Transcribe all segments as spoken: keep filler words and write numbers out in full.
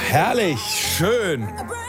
herrlich, schön.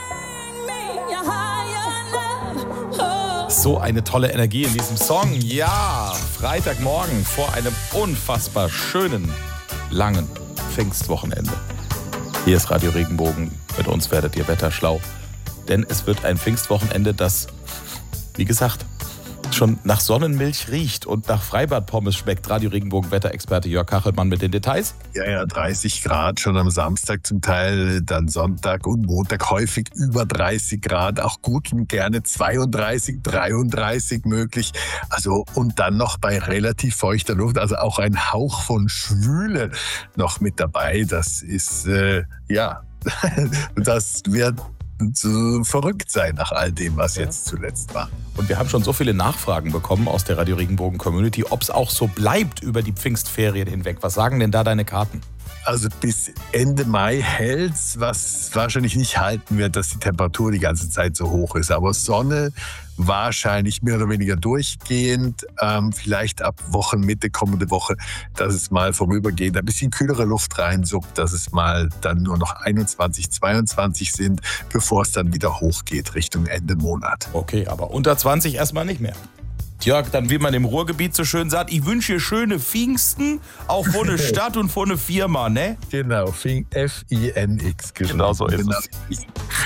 So eine tolle Energie in diesem Song. Ja, Freitagmorgen vor einem unfassbar schönen, langen Pfingstwochenende. Hier ist Radio Regenbogen. Mit uns werdet ihr wetterschlau. Denn es wird ein Pfingstwochenende, das, wie gesagt, schon nach Sonnenmilch riecht und nach Freibad-Pommes schmeckt. Radio Regenbogen Wetterexperte Jörg Kachelmann mit den Details. Ja, ja, dreißig Grad schon am Samstag zum Teil, dann Sonntag und Montag häufig über dreißig Grad, auch gut und gerne zweiunddreißig, dreiunddreißig möglich. Also und dann noch bei relativ feuchter Luft, also auch ein Hauch von Schwüle noch mit dabei. Das ist, äh, ja, das wird zu verrückt sein nach all dem, was jetzt zuletzt war. Und wir haben schon so viele Nachfragen bekommen aus der Radio Regenbogen Community, ob es auch so bleibt über die Pfingstferien hinweg. Was sagen denn da deine Karten? Also bis Ende Mai hält's, was wahrscheinlich nicht halten wird, dass die Temperatur die ganze Zeit so hoch ist. Aber Sonne wahrscheinlich mehr oder weniger durchgehend. Ähm, vielleicht ab Wochenmitte, kommende Woche, dass es mal vorübergeht, ein bisschen kühlere Luft reinsuppt, dass es mal dann nur noch einundzwanzig, zweiundzwanzig sind, bevor es dann wieder hochgeht Richtung Ende Monat. Okay, aber unter zwanzig erstmal nicht mehr. Jörg, dann wie man im Ruhrgebiet so schön sagt, ich wünsche dir schöne Pfingsten, auch vor eine Stadt und vor eine Firma, ne? Genau, F I N X. Genau so ist es.